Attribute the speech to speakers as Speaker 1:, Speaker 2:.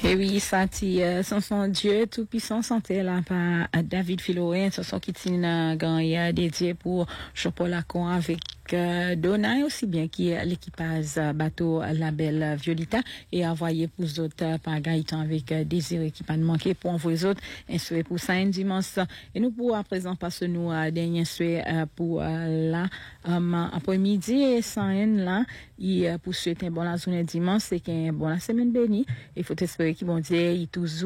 Speaker 1: Et oui, ça, son Dieu tout-puissant santé là par David Filoé, ce sont qui tient gagne dédié pour Jean-Paul Lacon avec Donna aussi bien qui est l'équipage bateau La Belle Violita et envoyé pour les autres par Gaëtan avec Désiré qui pas de manquer pour envoyer les autres un souhait pour ça dimanche et nous pour à présent passer nous dernier souhait pour là après-midi et sans là il pour souhaiter un bon la journée dimanche c'est qu'un bon la semaine bénie il faut espérer qu'ils vont dire il toujours